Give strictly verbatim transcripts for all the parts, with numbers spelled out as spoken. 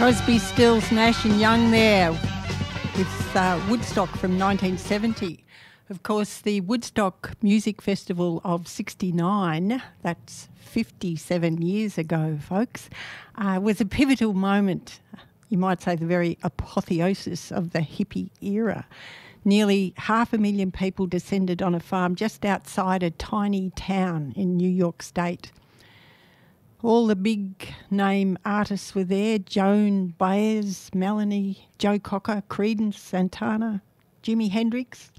Crosby, Stills, Nash and Young there with uh, Woodstock from nineteen seventy. Of course, the Woodstock Music Festival of sixty-nine, that's fifty-seven years ago, folks, uh, was a pivotal moment, you might say the very apotheosis of the hippie era. Nearly half a million people descended on a farm just outside a tiny town in New York State. All the big-name artists were there: Joan Baez, Melanie, Joe Cocker, Creedence, Santana, Jimi Hendrix.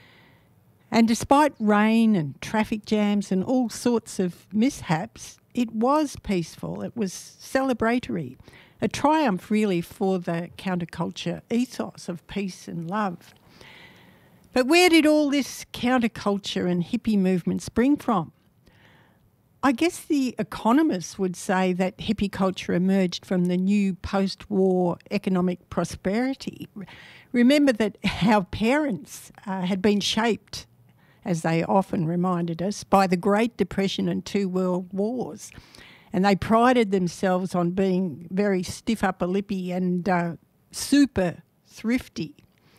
And despite rain and traffic jams and all sorts of mishaps, it was peaceful, it was celebratory, a triumph really for the counterculture ethos of peace and love. But where did all this counterculture and hippie movement spring from? I guess the economists would say that hippie culture emerged from the new post-war economic prosperity. Remember that our parents uh, had been shaped, as they often reminded us, by the Great Depression and two world wars. And they prided themselves on being very stiff upper lippy and uh, super thrifty.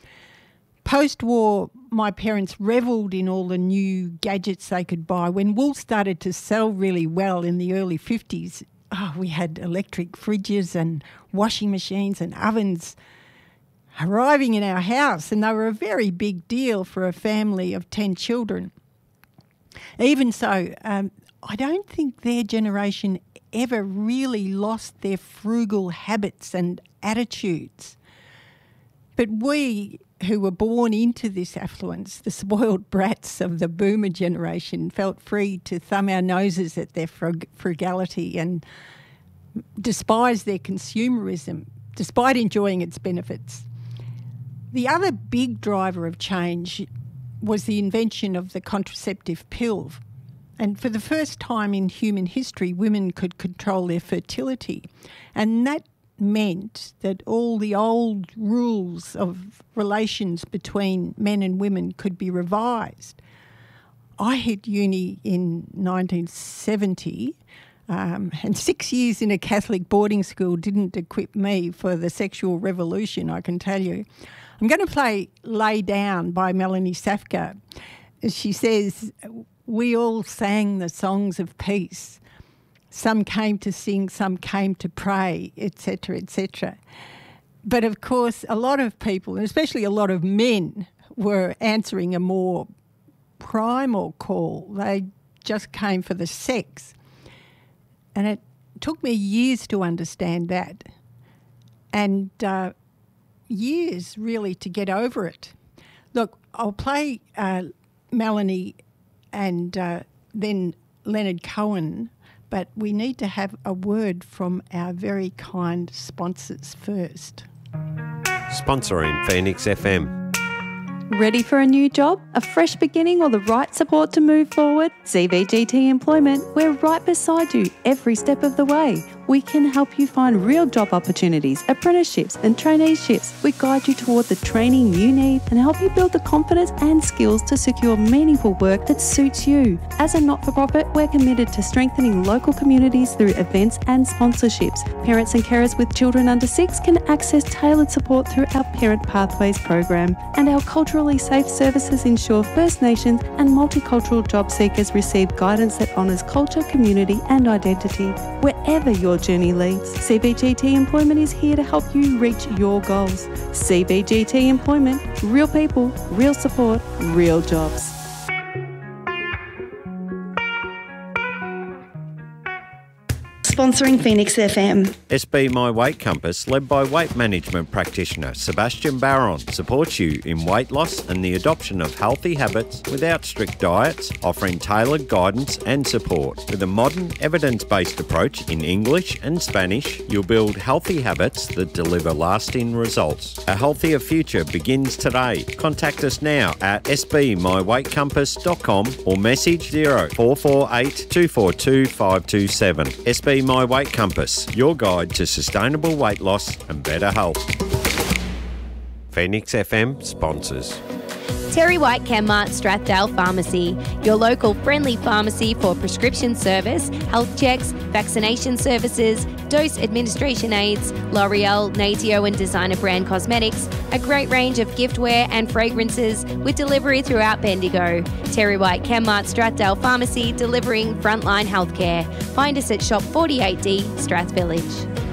Post-war, my parents revelled in all the new gadgets they could buy. When wool started to sell really well in the early fifties, oh, we had electric fridges and washing machines and ovens arriving in our house, and they were a very big deal for a family of ten children. Even so, um, I don't think their generation ever really lost their frugal habits and attitudes. But we, who were born into this affluence, the spoiled brats of the boomer generation, felt free to thumb our noses at their frug- frugality and despise their consumerism, despite enjoying its benefits. The other big driver of change was the invention of the contraceptive pill. And for the first time in human history, women could control their fertility. And that meant that all the old rules of relations between men and women could be revised. I hit uni in nineteen seventy, um, and six years in a Catholic boarding school didn't equip me for the sexual revolution, I can tell you. I'm going to play Lay Down by Melanie Safka. She says, "We all sang the songs of peace. Some came to sing, some came to pray, et cetera, et cetera" But of course, a lot of people, and especially a lot of men, were answering a more primal call. They just came for the sex. And it took me years to understand that, and uh, years really to get over it. Look, I'll play uh, Melanie and uh, then Leonard Cohen, but we need to have a word from our very kind sponsors first. Sponsoring Phoenix F M. Ready for a new job, a fresh beginning or the right support to move forward? C V G T Employment, we're right beside you every step of the way. We can help you find real job opportunities, apprenticeships and traineeships. We guide you toward the training you need and help you build the confidence and skills to secure meaningful work that suits you. As a not-for-profit, we're committed to strengthening local communities through events and sponsorships. Parents and carers with children under six can access tailored support through our Parent Pathways program, and our culturally safe services ensure First Nations and multicultural job seekers receive guidance that honours culture, community and identity. Wherever your journey leads, C V G T Employment is here to help you reach your goals. C V G T Employment, real people, real support, real jobs. Sponsoring Phoenix F M. S B My Weight Compass, led by weight management practitioner Sebastian Barron, supports you in weight loss and the adoption of healthy habits without strict diets, offering tailored guidance and support. With a modern, evidence-based approach in English and Spanish, you'll build healthy habits that deliver lasting results. A healthier future begins today. Contact us now at s b my weight compass dot com or message zero four four eight two four two five two seven. S B My Weight Compass, your guide to sustainable weight loss and better health. Phoenix F M sponsors. Terry White Chemmart Strathdale Pharmacy, your local friendly pharmacy for prescription service, health checks, vaccination services, dose administration aids, L'Oreal, Natio and designer brand cosmetics, a great range of giftware and fragrances with delivery throughout Bendigo. Terry White Chemmart Strathdale Pharmacy, delivering frontline healthcare. Find us at Shop forty-eight D, Strath Village.